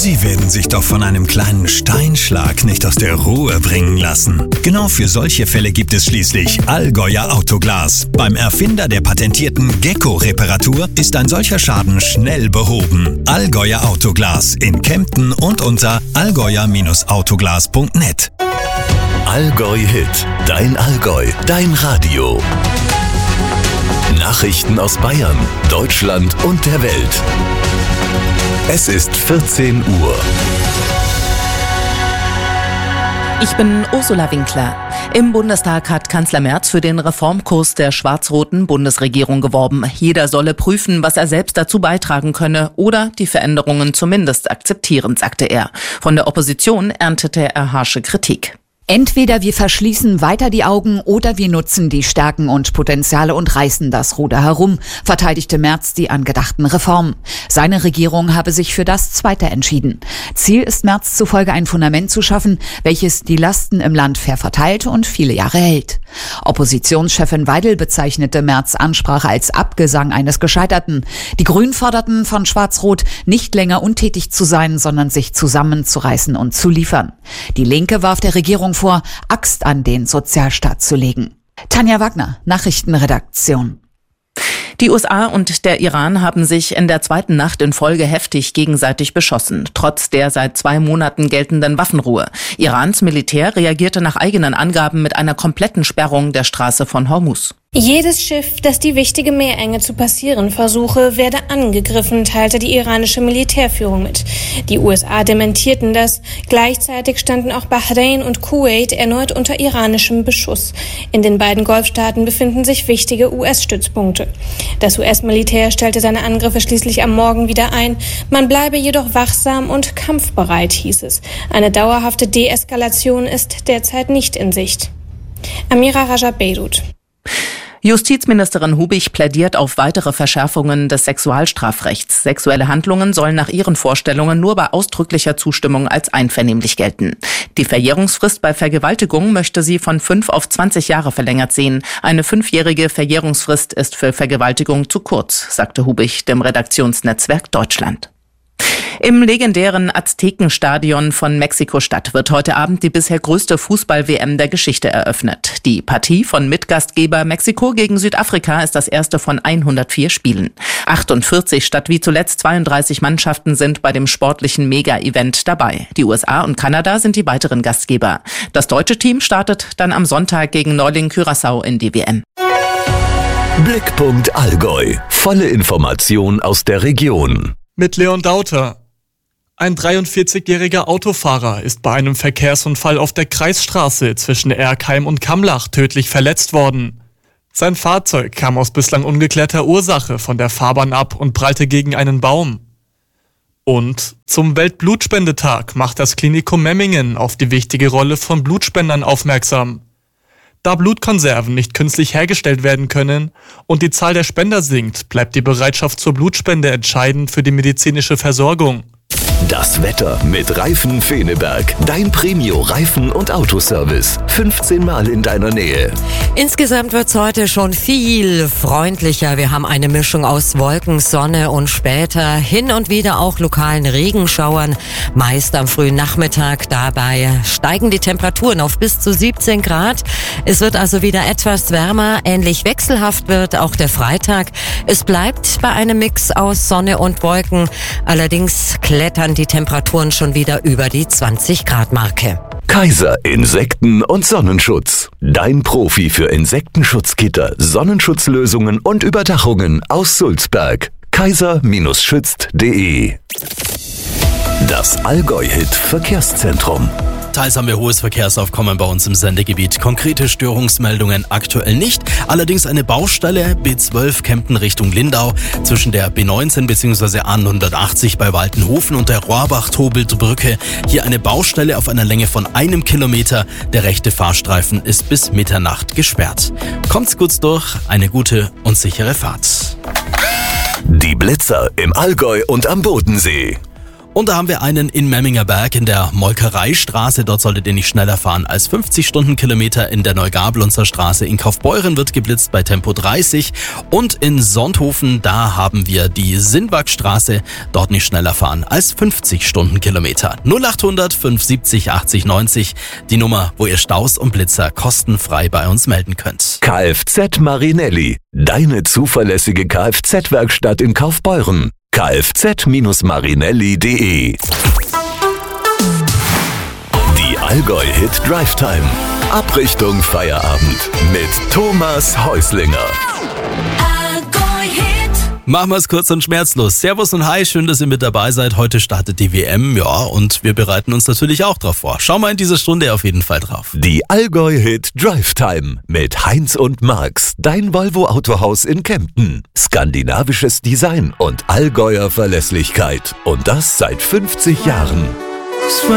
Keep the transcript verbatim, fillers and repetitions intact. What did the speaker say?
Sie werden sich doch von einem kleinen Steinschlag nicht aus der Ruhe bringen lassen. Genau für solche Fälle gibt es schließlich Allgäuer Autoglas. Beim Erfinder der patentierten Gecko-Reparatur ist ein solcher Schaden schnell behoben. Allgäuer Autoglas in Kempten und unter allgäuer Autoglas punkt net. Allgäu Hit, dein Allgäu, dein Radio. Nachrichten aus Bayern, Deutschland und der Welt. Es ist vierzehn Uhr. Ich bin Ursula Winkler. Im Bundestag hat Kanzler Merz für den Reformkurs der schwarz-roten Bundesregierung geworben. Jeder solle prüfen, was er selbst dazu beitragen könne oder die Veränderungen zumindest akzeptieren, sagte er. Von der Opposition erntete er harsche Kritik. Entweder wir verschließen weiter die Augen oder wir nutzen die Stärken und Potenziale und reißen das Ruder herum, verteidigte Merz die angedachten Reformen. Seine Regierung habe sich für das Zweite entschieden. Ziel ist Merz zufolge ein Fundament zu schaffen, welches die Lasten im Land fair verteilt und viele Jahre hält. Oppositionschefin Weidel bezeichnete Merz' Ansprache als Abgesang eines Gescheiterten. Die Grünen forderten von Schwarz-Rot, nicht länger untätig zu sein, sondern sich zusammenzureißen und zu liefern. Die Linke warf der Regierung vor, Axt an den Sozialstaat zu legen. Tanja Wagner, Nachrichtenredaktion. Die U S A und der Iran haben sich in der zweiten Nacht in Folge heftig gegenseitig beschossen, trotz der seit zwei Monaten geltenden Waffenruhe. Irans Militär reagierte nach eigenen Angaben mit einer kompletten Sperrung der Straße von Hormuz. Jedes Schiff, das die wichtige Meerenge zu passieren versuche, werde angegriffen, teilte die iranische Militärführung mit. Die U S A dementierten das. Gleichzeitig standen auch Bahrain und Kuwait erneut unter iranischem Beschuss. In den beiden Golfstaaten befinden sich wichtige U S-Stützpunkte. Das U S-Militär stellte seine Angriffe schließlich am Morgen wieder ein. Man bleibe jedoch wachsam und kampfbereit, hieß es. Eine dauerhafte Deeskalation ist derzeit nicht in Sicht. Amira Raja, Beirut. Justizministerin Hubich plädiert auf weitere Verschärfungen des Sexualstrafrechts. Sexuelle Handlungen sollen nach ihren Vorstellungen nur bei ausdrücklicher Zustimmung als einvernehmlich gelten. Die Verjährungsfrist bei Vergewaltigung möchte sie von fünf auf zwanzig Jahre verlängert sehen. Eine fünfjährige Verjährungsfrist ist für Vergewaltigung zu kurz, sagte Hubich dem Redaktionsnetzwerk Deutschland. Im legendären Aztekenstadion von Mexiko-Stadt wird heute Abend die bisher größte Fußball-W M der Geschichte eröffnet. Die Partie von Mitgastgeber Mexiko gegen Südafrika ist das erste von hundertvier Spielen. achtundvierzig statt wie zuletzt zweiunddreißig Mannschaften sind bei dem sportlichen Mega-Event dabei. Die U S A und Kanada sind die weiteren Gastgeber. Das deutsche Team startet dann am Sonntag gegen Neuling Curaçao in die W M. Blickpunkt Allgäu. Volle Information aus der Region. Mit Leon Dauter. Ein dreiundvierzigjähriger Autofahrer ist bei einem Verkehrsunfall auf der Kreisstraße zwischen Erkheim und Kamlach tödlich verletzt worden. Sein Fahrzeug kam aus bislang ungeklärter Ursache von der Fahrbahn ab und prallte gegen einen Baum. Und zum Weltblutspendetag macht das Klinikum Memmingen auf die wichtige Rolle von Blutspendern aufmerksam. Da Blutkonserven nicht künstlich hergestellt werden können und die Zahl der Spender sinkt, bleibt die Bereitschaft zur Blutspende entscheidend für die medizinische Versorgung. Das Wetter mit Reifen Feneberg. Dein Premio-Reifen- und Autoservice. fünfzehn Mal in deiner Nähe. Insgesamt wird's heute schon viel freundlicher. Wir haben eine Mischung aus Wolken, Sonne und später hin und wieder auch lokalen Regenschauern. Meist am frühen Nachmittag. Dabei steigen die Temperaturen auf bis zu siebzehn Grad. Es wird also wieder etwas wärmer. Ähnlich wechselhaft wird auch der Freitag. Es bleibt bei einem Mix aus Sonne und Wolken. Allerdings klettern die Temperaturen schon wieder über die zwanzig Grad Marke. Kaiser Insekten- und Sonnenschutz. Dein Profi für Insektenschutzgitter, Sonnenschutzlösungen und Überdachungen aus Sulzberg. kaiser schützt punkt de. Das Allgäu-Hit Verkehrszentrum. Teils haben wir hohes Verkehrsaufkommen bei uns im Sendegebiet. Konkrete Störungsmeldungen aktuell nicht. Allerdings eine Baustelle B zwölf Kempten Richtung Lindau zwischen der B neunzehn bzw. A hundertachtzig bei Waltenhofen und der Rohrbach-Tobelt-Brücke. Hier eine Baustelle auf einer Länge von einem Kilometer. Der rechte Fahrstreifen ist bis Mitternacht gesperrt. Kommt's gut durch, eine gute und sichere Fahrt. Die Blitzer im Allgäu und am Bodensee. Und da haben wir einen in Memminger Berg in der Molkereistraße. Dort solltet ihr nicht schneller fahren als fünfzig Stundenkilometer. In der Neugablonzer Straße in Kaufbeuren wird geblitzt bei Tempo dreißig. Und in Sonthofen, da haben wir die Sinnwagstraße. Dort nicht schneller fahren als fünfzig Stundenkilometer. null acht hundert fünf siebzig achtzig neunzig, die Nummer, wo ihr Staus und Blitzer kostenfrei bei uns melden könnt. Kfz Marinelli, deine zuverlässige Kfz-Werkstatt in Kaufbeuren. kfz Marinelli punkt de. Die Allgäu Hit Drive Time. Abrichtung Feierabend mit Thomas Häuslinger. Machen wir es kurz und schmerzlos. Servus und hi, schön, dass ihr mit dabei seid. Heute startet die W M, ja, und wir bereiten uns natürlich auch drauf vor. Schauen wir in dieser Stunde auf jeden Fall drauf. Die Allgäu Hit Drive Time mit Heinz und Marx, dein Volvo Autohaus in Kempten. Skandinavisches Design und Allgäuer Verlässlichkeit. Und das seit fünfzig Jahren.